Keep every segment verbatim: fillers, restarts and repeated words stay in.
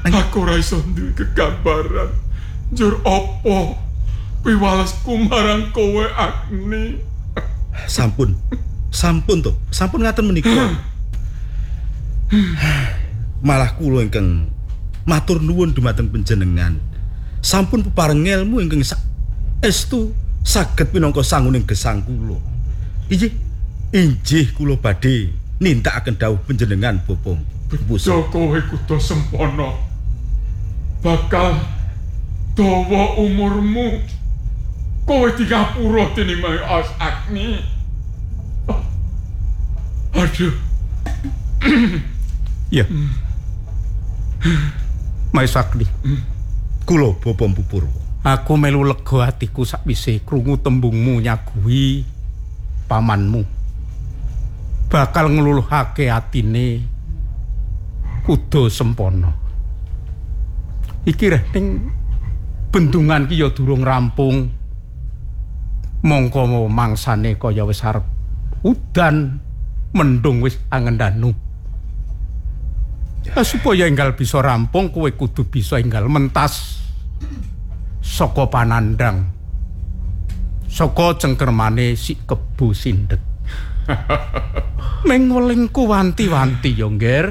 Aku ora iso duwe kegambaran njur apa piwalesku marang kowe Agni. Sampun. Sampun to. Sampun ngaten menika. Malah kula ingkang matur nuwun dumateng panjenengan. Sampun pepareng ilmu ingkang saestu saged minangka sanguning gesang kula. Injih, injih kula badhe nindakaken dawuh panjenengan Bapa Pusa. Kowe kudu sempana. Bakal dawa umurmu. Kowe digapura tinimbang As Agni. Aduh. Ya. Mas Agni. Kula Bapa Pupur. Aku melu lega atiku sakwise krungu tembungmu nyaguhi pamanmu. Bakal ngluluhake atine kudu sempana. Iki reh ning bendungan ki ya durung rampung. Mongko mangsane kaya wis arep udan, mendung wis angendanu. Ya, supaya enggal bisa rampung kowe kudu bisa enggal mentas saka panandang. Saka cengkermane si Kebo Sindet. Ming welingku wanti-wanti ya, Ngger.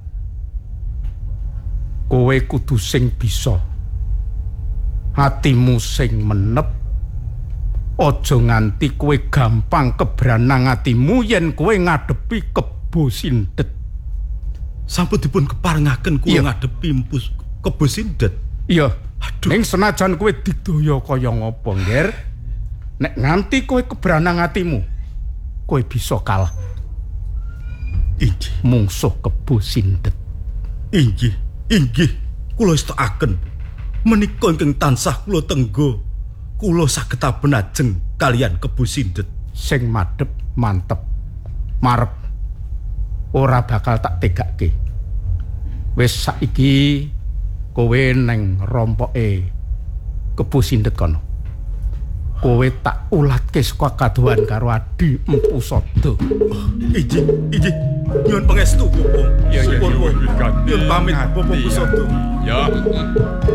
Kowe kudu sing bisa. Hatimu sing menep. Aja nganti kowe gampang kebranang atimu yen kowe ngadepi Kebo Sindet. Sampun dipun keparengaken kula ngadepi Empus Kebo Sindet. Iya. Ning senajan kowe didaya kaya ngapa, Ngger? Nek nganti kowe kebranang atimu, kowe bisa kalah. Inggih, mungsuh Kebo Sindet. Inggih, inggih, kula istakaken. Menika ingkang tansah kula tenggo, kula saged taben ajeng kalian Kebo Sindet. Sing madhep mantep, marep ora bakal tak tegake. Wis saiki kowe neng rompoke Kebo Sindet kono. Kowe tak ulatke saka kaduhan karo Adi Empu Sada. Inggih, inggih. Nyuwun pangestu, Bapak. Ya, ya, Nyuwun nyuwun pamit, Bapak Empu Sada. Ya.